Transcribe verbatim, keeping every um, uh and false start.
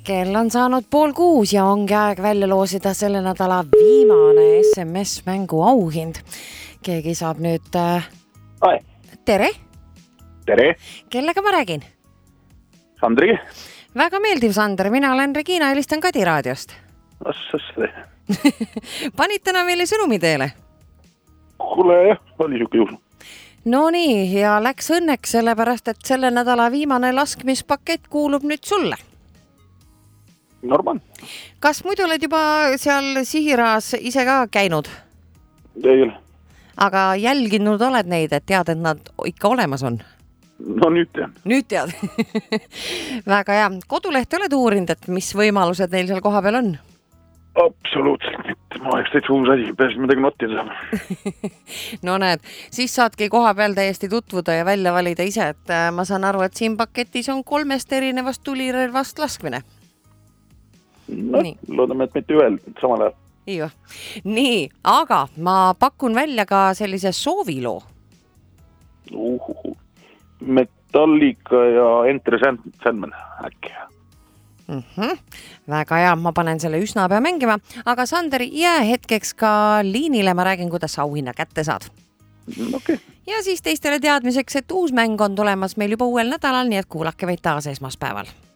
kell on saanud pool kuus ja ongi aeg välja loosida selle nädala viimane S M S-mängu auhind. Keegi saab nüüd... Äh... Ai. Tere! Tere! Kellega ma räägin? Sandri. Väga meeldiv, Sander. Mina olen Regina, helistan Kadi raadiost. Assassi. Panid täna meile sõnumi teele? Kuule, jah, oli siuke juhul. No nii, ja läks õnneks sellepärast, et selle nädala viimane laskmispakett kuulub nüüd sulle. Normal. Kas muidu oled juba seal Sihiraas ise ka käinud? Ei ole. Aga jälginud oled neid, et tead, et nad ikka olemas on? No nüüd tean. Nüüd tead. Väga hea. Kodulehte oled uurinud, et mis võimalused neil seal koha peal on? Absoluutselt mitte. Ma oleks täitsa uus asi. Peaasi midagi nottida saama. No näed, siis saadki koha peal täiesti tutvuda ja välja valida ise, et ma saan aru, et siin paketis on kolmest erinevast tulirelvast laskmine. No, nii. Loodame, et mitte ühel samal ajal. Iyo. Nii, aga ma pakun välja ka sellise sooviloo. Uhuhu. Metallica ja Enter Sandman äkki. Mm-hmm. Väga hea, ma panen selle üsna pea mängima, aga Sander, jää hetkeks ka liinile, ma räägin, kuidas auhinna kätte saad. Okay. Ja siis teistele teadmiseks, et uus mäng on tulemas meil juba uuel nädalal, nii et kuulake meid taas esmaspäeval.